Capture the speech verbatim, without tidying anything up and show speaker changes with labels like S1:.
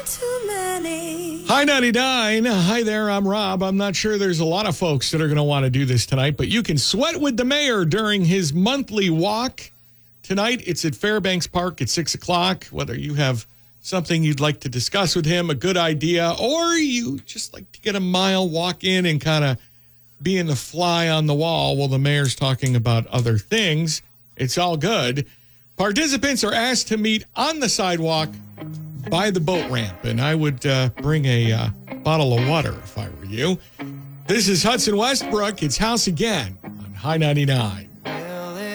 S1: Too many.
S2: Hi, ninety-nine. Hi there, I'm Rob. I'm not sure there's a lot of folks that are going to want to do this tonight, but you can sweat with the mayor during his monthly walk. Tonight, it's at Fairbanks Park at six o'clock. Whether you have something you'd like to discuss with him, a good idea, or you just like to get a mile walk in and kind of being the fly on the wall while the mayor's talking about other things, it's all good. Participants are asked to meet on the sidewalk by the boat ramp, and I would uh, bring a uh, bottle of water if I were you. This is Hudson Westbrook. It's House Again on High ninety-nine.